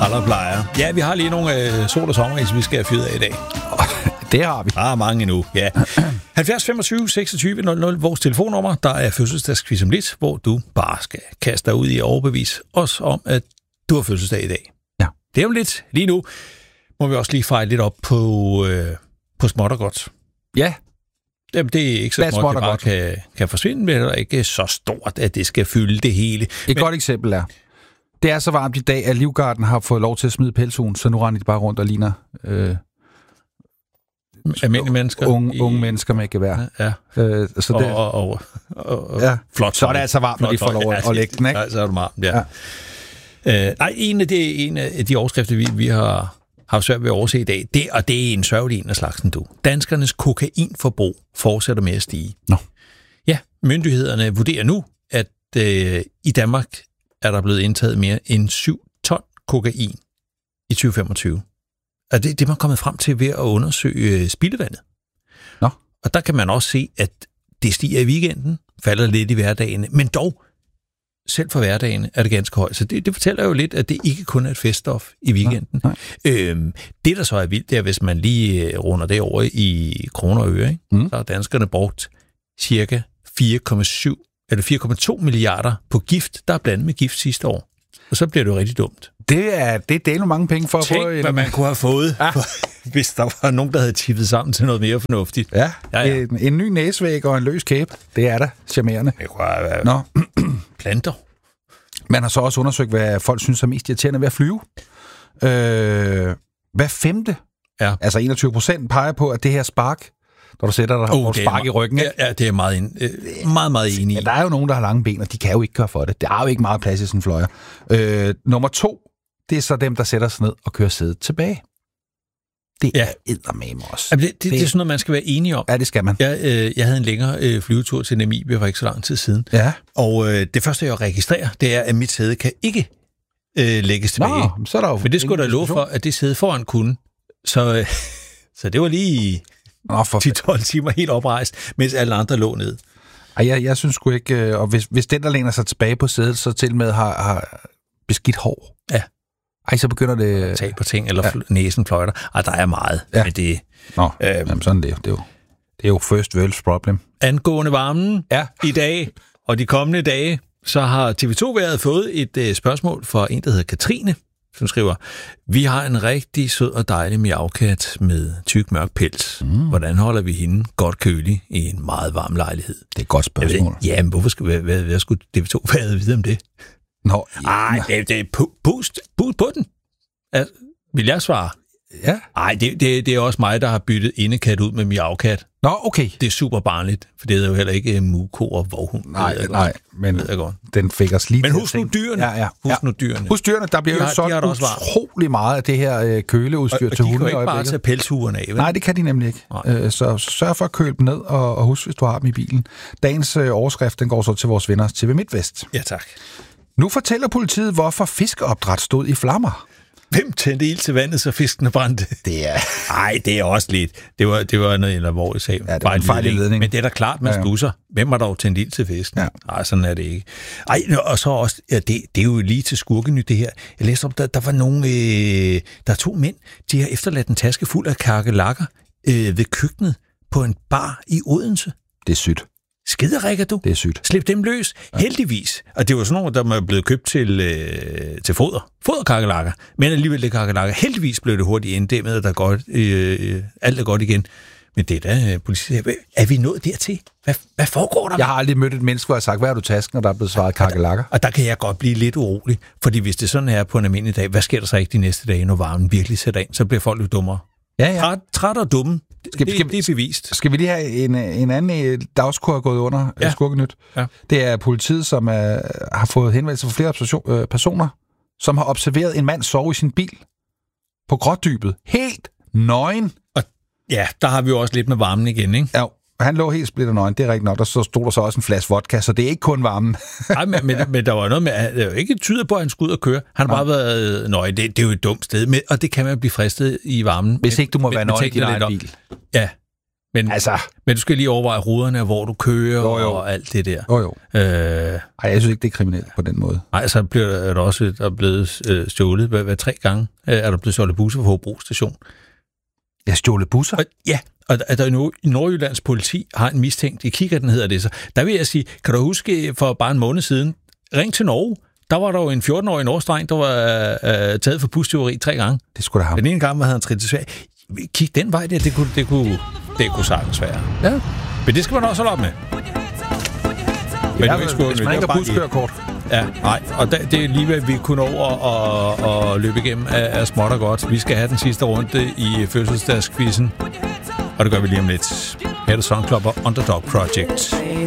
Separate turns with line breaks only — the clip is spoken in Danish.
Plejer. Ja, vi har lige nogle sol- og sommeris, vi skal have fyret af i dag.
Det har vi.
Der er mange endnu, ja. 70 25 26 00, vores telefonnummer. Der er fødselsdagsquiz om lidt, hvor du bare skal kaste dig ud i at overbevise os om, at du har fødselsdag i dag.
Ja.
Det er jo lidt. Lige nu må vi også lige fejre lidt op på småt og godt.
Ja.
Jamen, det er ikke så småt, det bare kan forsvinde, men det er ikke så stort, at det skal fylde det hele.
Et godt eksempel er, det er så varmt i dag, at Livgarden har fået lov til at smide pelsugen, så nu render de bare rundt og ligner
almindelige mennesker.
Unge mennesker med gevær.
Ja.
Så det,
ja. Flot.
Så er det altså varmt, når de får lov at lægge den, ikke?
Ja, så er det varmt, ja. Nej, en af de overskrifter, vi har haft svært ved at overse i dag, det er en sørgelig en af slagsen, du. Danskernes kokainforbrug fortsætter med at stige.
Nå.
Ja, myndighederne vurderer nu, at i Danmark er der blevet indtaget mere end 7 ton kokain i 2025. Og det er man kommet frem til ved at undersøge spildevandet.
Nå.
Og der kan man også se, at det stiger i weekenden, falder lidt i hverdagen, men dog, selv for hverdagen er det ganske højt. Så det fortæller jo lidt, at det ikke kun er et feststof i weekenden.
Nej.
Det, der så er vildt, det er, hvis man lige runder det over i kroner og øre, så har danskerne brugt cirka 4,2 milliarder på gift, der er blandet med gift sidste år. Og så bliver det jo rigtig dumt.
Det er delt mange penge for at få
hvad man kunne have fået, hvis der var nogen, der havde tippet sammen til noget mere fornuftigt.
Ja. En ny næsevæg og en løs kæbe, det er da charmerende.
Det kunne have været planter.
Man har så også undersøgt, hvad folk synes er mest irriterende ved at flyve. Hver femte, altså 21%, peger på, at det her spark, når du sætter dig og spark i ryggen.
Ja, det er meget enig i.
Ja, der er jo nogen, der har lange ben, og de kan jo ikke køre for det. Der er jo ikke meget plads i sådan en fløjer. Nummer 2, det er så dem, der sætter sig ned og kører sædet tilbage. Det er eddermame også.
Det er sådan noget, man skal være enige om.
Ja, det skal man.
Jeg havde en længere flyvetur til Namibia for ikke så lang tid siden. Ja. Og det første, jeg registrerer, det er, at mit sæde kan ikke lægges tilbage.
Nå, så er der jo...
For det skulle der love for, at det sæde foran kunne. Så det var lige 10-12 timer helt oprejst, mens alle andre lå ned.
Ej, jeg synes sgu ikke... Og hvis den, der læner sig tilbage på sædet, så til med har beskidt hår.
Ja.
Ej, så begynder det...
Tag på ting, eller næsen fløjter. Ej, der er meget.
Ja.
Men det...
Nå, jamen sådan det er jo first world problem.
Angående varmen i dag, og de kommende dage, så har TV2 været fået et spørgsmål fra en, der hedder Katrine, som skriver, vi har en rigtig sød og dejlig miaukat med tyk mørk pels. Hvordan holder vi hende godt kølig i en meget varm lejlighed?
Det er et godt spørgsmål.
Ja, men hvorfor hvad skulle TV2 være vide om det?
Nå,
det er boost på den. Altså, vil jeg svare?
Ja.
Nej, det er også mig, der har byttet indekat ud med miaukat.
Nå, okay.
Det er super barnligt, for det er jo heller ikke muko og vovhund.
Nej, men den fik os lige...
Men husk nu dyrene.
Ja.
Husk dyrene,
der bliver jo så utrolig meget af det her køleudstyr til hunde.
Og de kan jo ikke bare tage pelshugerne af, vel?
Nej, det kan de nemlig ikke. Så sørg for at køle dem ned, og husk, hvis du har dem i bilen. Dagens overskrift, den går så til vores venner TV MidtVest.
Ja, tak.
Nu fortæller politiet, hvorfor fiskeopdræt stod i flammer.
Hvem tændte ild til vandet, så fiskene brændte? Nej, det er også lidt. Det var noget alvorligt sag.
Ja, det var en fejl i ledning.
Men det er da klart, man stusser. Hvem har dog tændt ild til fisken? Ja. Nej, sådan er det ikke. Ej, og så også, det er jo lige til skurkenyt det her. Jeg læste om, der var nogle, der er 2 mænd, de har efterladt en taske fuld af kakelakker ved køkkenet på en bar i Odense.
Det er sygt.
Skiderikker du?
Det er sygt.
Slip dem løs. Ja. Heldigvis. Og det var sådan nogle, der var blevet købt til foder. Foderkakelakker. Men alligevel det kakelakker. Heldigvis blev det hurtigt inddæmmet, og der godt, alt er godt igen. Men det er da politiet. Er vi nået dertil? Hvad foregår der?
Jeg har aldrig mødt et menneske, hvor jeg har sagt, hvad har du tasken, og der er blevet svaret kakelakker.
Og der kan jeg godt blive lidt urolig. Fordi hvis det sådan er på en almindelig dag, hvad sker der så ikke de næste dage, når varmen virkelig sætter ind? Så bliver folk jo dummere.
Ja.
Træt og dumme. Det er bevist.
Skal vi lige have en anden dagskur gået under skurkenyt? Ja. Det er politiet, som har fået henvendelse fra flere personer, som har observeret en mand sove i sin bil på Grådybet. Helt nøgen.
Og ja, der har vi jo også lidt med varmen igen, ikke?
Ja, han lå helt splitter nøgen, det er rigtigt nok. Der stod der så også en flaske vodka, så det er ikke kun varmen.
Nej, men der var noget med, at det jo ikke tyder på, at han skulle ud og køre. Han har bare været nøgen. Det er jo et dumt sted, og det kan man blive fristet i varmen.
Hvis ikke du må være nøgen i din egen bil.
Ja, Men du skal lige overveje ruderne, hvor du kører og alt det der.
Jo. Jeg synes ikke, det er kriminelt på den måde.
Nej, så er der også blevet stjålet. Hvad 3 gange er der blevet stjålet busser på Hobro station?
Ja, stjålet busser?
Og der i Nordjyllands politi har en mistænkt, i kikkerten hedder det så. Der vil jeg sige, kan du huske for bare en måned siden, ring til Norge. Der var der jo en 14-årig norskdreng, der var taget for bustyveri 3 gange.
Det skulle da have.
Den ene gang havde han trillet til Sverige. Kig den vej der, det kunne sagtens være.
Ja.
Men det skal man også holde op med.
Men hvis man ikke har buskørkort.
Ja, nej. Og det er lige hvad vi kunne over og løbe igennem af småt og godt. Vi skal have den sidste runde i fødselsdagskvizzen. Og det gør vi lige om lidt. Her er det Songklubber Underdog Project.